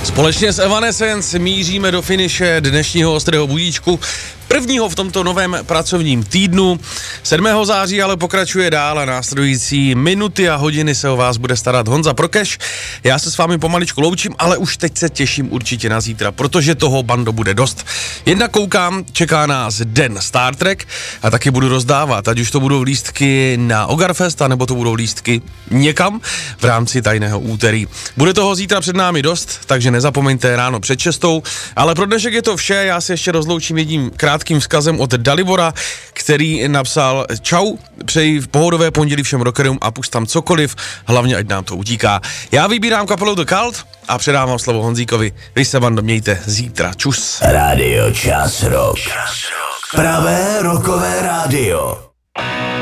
Společně s Evanescence míříme do finiše dnešního ostrého budíčku, prvního v tomto novém pracovním týdnu. 7. září ale pokračuje dál a následující minuty a hodiny se o vás bude starat Honza Prokeš. Já se s vámi pomaličku loučím, ale už teď se těším určitě na zítra, protože toho, bando, bude dost. Jednak koukám, čeká nás den Star Trek a taky budu rozdávat, ať už to budou lístky na Ogarfest, nebo to budou lístky někam v rámci tajného úterý. Bude toho zítra před námi dost, takže nezapomeňte ráno před 6, ale pro dnešek je to vše, já se ještě rozloučím jedním krátkým vzkazem od Dalibora, který napsal: čau, přeji pohodové pondělí všem rockerům a pušť tam cokoliv, hlavně ať nám to utíká. Já vybírám kapelu The Cult a předávám slovo Honzíkovi. Vy se, bando, mějte zítra, čus. Radio Čas Rock. Pravé rockové rádio.